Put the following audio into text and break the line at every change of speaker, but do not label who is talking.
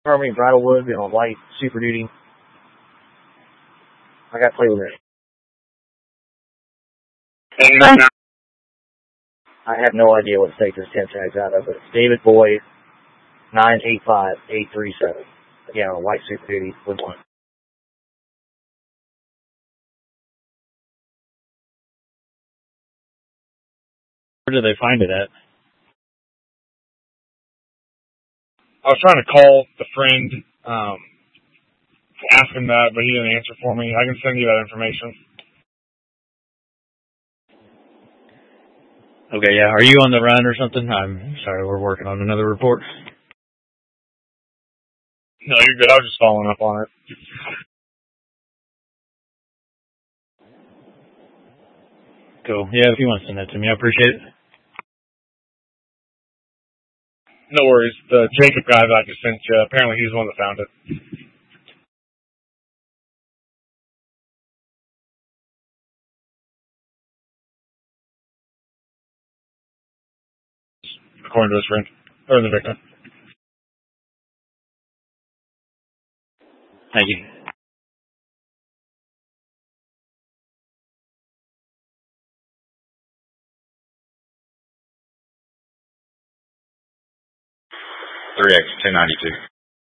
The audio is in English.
Harmony Bridalwood in a white Super Duty. I got to play with it. I have no idea what state this 10 tag's out of, but it's David Boyd, 985837. Again, on a white Super Duty with one.
Where did they find it at?
I was trying to call the friend, ask him that, but he didn't answer for me. I can send you that information.
Okay, yeah. Are you on the run or something? I'm sorry, we're working on another report.
No, you're good. I was just following up on it.
Cool. Yeah, if you want to send that to me, I appreciate it.
No worries. The Jacob guy that I just sent you, apparently he's the one that found it. According to his friend. Or the victim.
Thank you.
X 1092.